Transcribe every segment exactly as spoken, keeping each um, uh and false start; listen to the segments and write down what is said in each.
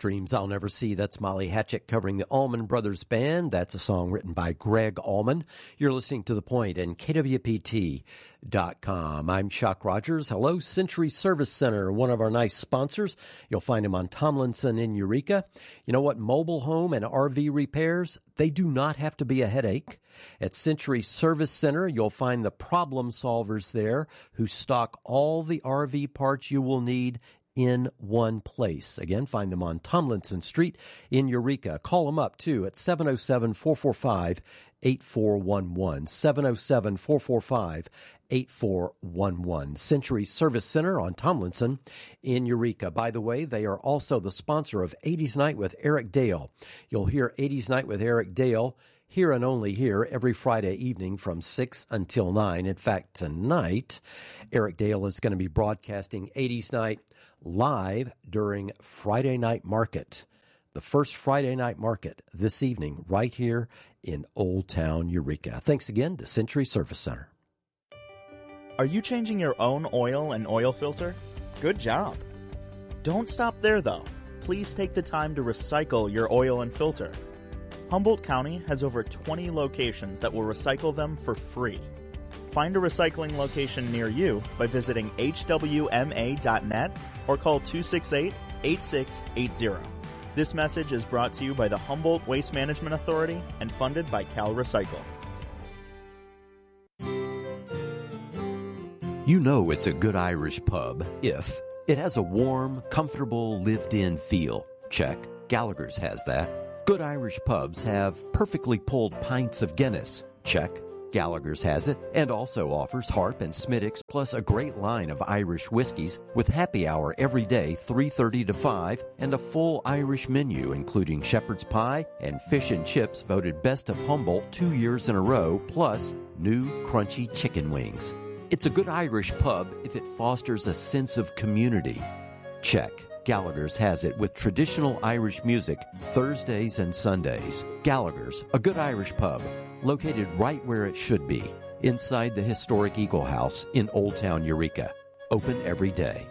Dreams I'll Never See. That's Molly Hatchet covering the Allman Brothers Band. That's a song written by Greg Allman. You're listening to The Point and K W P T dot com. I'm Chuck Rogers. Hello, Century Service Center, one of our nice sponsors. You'll find them on Tomlinson in Eureka. You know what? Mobile home and R V repairs, they do not have to be a headache. At Century Service Center, you'll find the problem solvers there who stock all the R V parts you will need in one place. Again, find them on Tomlinson Street in Eureka. Call them up, too, at seven oh seven, four four five, eight four one one, seven oh seven, four four five, eight four one one. Century Service Center on Tomlinson in Eureka. By the way, they are also the sponsor of eighties Night with Eric Dale. You'll hear eighties Night with Eric Dale here and only here every Friday evening from six until nine. In fact, tonight, Eric Dale is going to be broadcasting eighties Night live during Friday Night Market, the first Friday Night Market this evening right here in Old Town Eureka. Thanks again to Century Service Center. Are you changing your own oil and oil filter? Good job. Don't stop there, though. Please take the time to recycle your oil and filter. Humboldt County has over twenty locations that will recycle them for free. Find a recycling location near you by visiting H W M A dot net or call two six eight, eight six eight zero. This message is brought to you by the Humboldt Waste Management Authority and funded by Cal Recycle. You know it's a good Irish pub if it has a warm, comfortable, lived-in feel. Check. Gallagher's has that. Good Irish pubs have perfectly pulled pints of Guinness. Check. Gallagher's has it, and also offers Harp and Smithwick's, plus a great line of Irish whiskeys with happy hour every day, three thirty to five, and a full Irish menu, including shepherd's pie and fish and chips voted best of Humboldt two years in a row, plus new crunchy chicken wings. It's a good Irish pub if it fosters a sense of community. Check. Gallagher's has it with traditional Irish music Thursdays and Sundays. Gallagher's, a good Irish pub, located right where it should be, inside the historic Eagle House in Old Town Eureka. Open every day.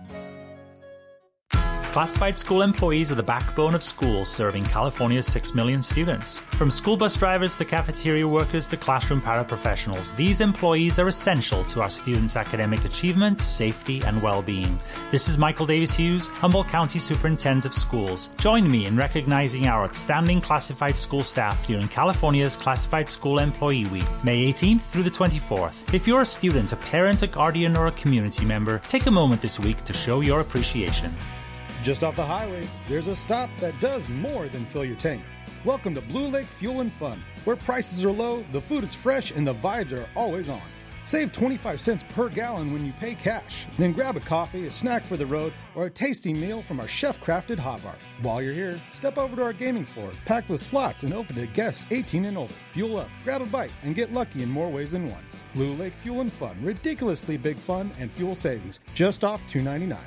Classified school employees are the backbone of schools serving California's six million students. From school bus drivers to cafeteria workers to classroom paraprofessionals, these employees are essential to our students' academic achievement, safety, and well-being. This is Michael Davis Hughes, Humboldt County Superintendent of Schools. Join me in recognizing our outstanding classified school staff during California's Classified School Employee Week, May eighteenth through the twenty-fourth. If you're a student, a parent, a guardian, or a community member, take a moment this week to show your appreciation. Just off the highway, there's a stop that does more than fill your tank. Welcome to Blue Lake Fuel and Fun, where prices are low, the food is fresh, and the vibes are always on. Save twenty-five cents per gallon when you pay cash. Then grab a coffee, a snack for the road, or a tasty meal from our chef-crafted hot bar. While you're here, step over to our gaming floor, packed with slots and open to guests eighteen and older. Fuel up, grab a bite, and get lucky in more ways than one. Blue Lake Fuel and Fun, ridiculously big fun and fuel savings, just off two ninety-nine.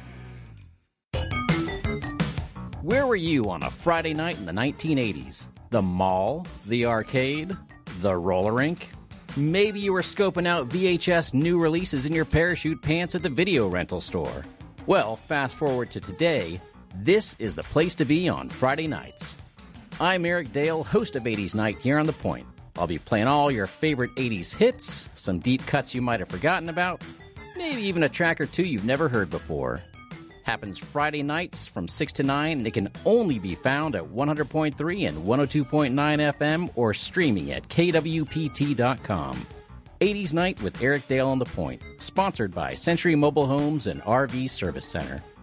Where were you on a Friday night in the nineteen eighties? The mall? The arcade? The roller rink? Maybe you were scoping out V H S new releases in your parachute pants at the video rental store. Well, fast forward to today, this is the place to be on Friday nights. I'm Eric Dale, host of eighties Night here on The Point. I'll be playing all your favorite eighties hits, some deep cuts you might have forgotten about, maybe even a track or two you've never heard before. Happens Friday nights from six to nine, and it can only be found at one hundred point three and one oh two point nine F M or streaming at K W P T dot com. eighties Night with Eric Dale on The Point, sponsored by Century Mobile Homes and R V Service Center.